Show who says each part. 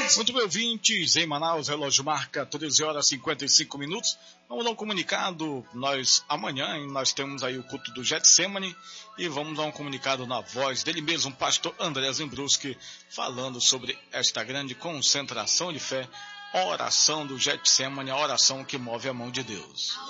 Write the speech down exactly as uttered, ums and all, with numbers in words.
Speaker 1: Muito bem, ouvintes, em Manaus, relógio marca treze horas e cinquenta e cinco minutos. Vamos dar um comunicado, nós amanhã nós temos aí o culto do Getsemane e vamos dar um comunicado na voz dele mesmo, pastor André Zimbruski, falando sobre esta grande concentração de fé, oração do Getsemane, a oração que move a mão de Deus.